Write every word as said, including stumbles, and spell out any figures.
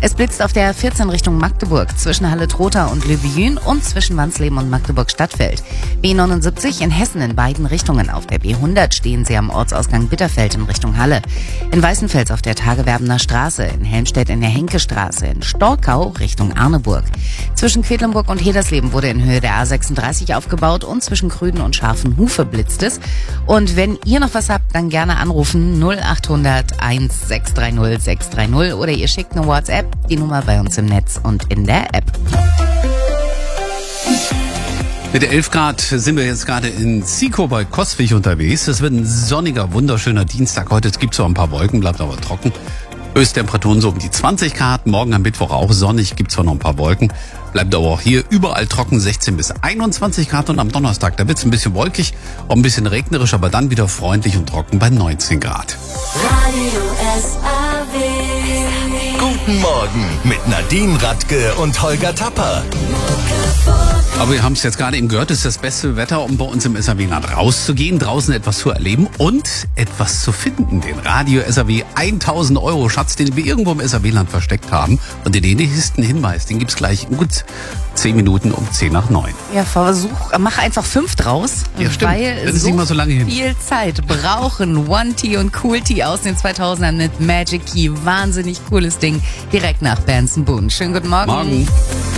Es blitzt auf der vierzehn Richtung Magdeburg zwischen Halle-Trotha und Löwy und zwischen Wansleben und Magdeburg-Stadtfeld. B neunundsiebzig in Hessen in beiden Richtungen. Auf der B hundert stehen Sie am Ortsausgang Bitterfeld in Richtung Halle. In Weißenfels auf der Tagewerbener Straße, in Helmstedt in der Henkestraße, in Storkau Richtung Arneburg. Zwischen Quedlinburg und Hedersleben wurde in Höhe der A sechsunddreißig aufgebaut und zwischen Krüden und Scharfenhufe blitzt es. Und wenn ihr noch was habt, dann gerne anrufen null achthundert eins sechs drei null sechs drei null oder ihr schickt eine WhatsApp, die Nummer bei uns im Netz und in der App. Mit elf Grad sind wir jetzt gerade in Zico bei Coswig unterwegs. Es wird ein sonniger, wunderschöner Dienstag. Heute gibt es zwar ein paar Wolken, bleibt aber trocken. Höchsttemperaturen so um die zwanzig Grad. Morgen am Mittwoch auch sonnig, gibt zwar noch ein paar Wolken. Bleibt aber auch hier überall trocken, sechzehn bis einundzwanzig Grad. Und am Donnerstag, da wird es ein bisschen wolkig, auch ein bisschen regnerisch, aber dann wieder freundlich und trocken bei neunzehn Grad. Radio S A W. Guten Morgen mit Nadine Radke und Holger Tapper. Aber wir haben es jetzt gerade eben gehört, es ist das beste Wetter, um bei uns im S A W-Land rauszugehen, draußen etwas zu erleben und etwas zu finden. Den Radio S A W tausend Euro Schatz, den wir irgendwo im S A W-Land versteckt haben. Und den nächsten Hinweis, den gibt's gleich in gut zehn Minuten um zehn nach neun. Ja, versuch, mach einfach fünf draus, Ja, stimmt. weil Das ist so nicht mal so lange hin. viel Zeit brauchen One T und Cool T aus den zweitausendern mit Magic Key. Wahnsinnig cooles Ding, direkt nach Benson Boone. Schönen guten Morgen. Morgen.